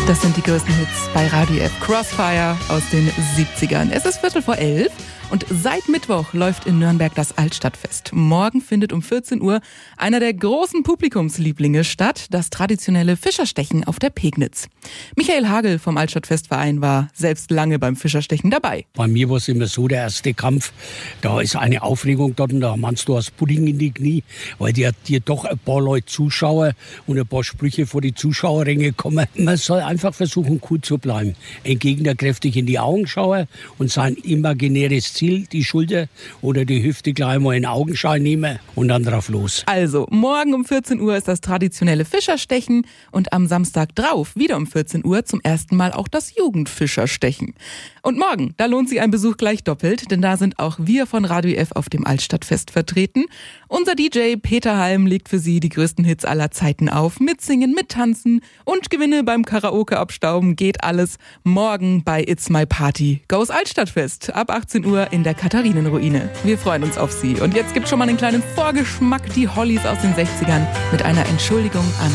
Das sind die größten Hits bei Radio F. Crossfire aus den 70ern. Es ist 11:15 und seit Mittwoch läuft in Nürnberg das Altstadtfest. Morgen findet um 14 Uhr einer der großen Publikumslieblinge statt, das traditionelle Fischerstechen auf der Pegnitz. Michael Hagel vom Altstadtfestverein war selbst lange beim Fischerstechen dabei. Bei mir war es immer so, der erste Kampf, da ist eine Aufregung dort und da meinst du das Pudding in die Knie, weil dir doch ein paar Leute Zuschauer und ein paar Sprüche vor die Zuschauerränge kommen. Man soll einfach versuchen, cool zu bleiben. Ein Gegner kräftig in die Augen schauen und sein imaginäres Ziel, die Schulter oder die Hüfte gleich mal in Augenschein nehmen und dann drauf los. Also, morgen um 14 Uhr ist das traditionelle Fischerstechen und am Samstag drauf, wieder um 14 Uhr, zum ersten Mal auch das Jugendfischerstechen. Und morgen, da lohnt sich ein Besuch gleich doppelt, denn da sind auch wir von Radio F auf dem Altstadtfest vertreten. Unser DJ Peter Halm legt für Sie die größten Hits aller Zeiten auf. Mitsingen, mittanzen und Gewinne beim Karaoke abstauben geht alles morgen bei It's My Party. Goes Altstadtfest ab 18 Uhr in der Katharinenruine. Wir freuen uns auf Sie. Und jetzt gibt's schon mal einen kleinen Vorgeschmack, die Hollies aus den 60ern mit einer Entschuldigung an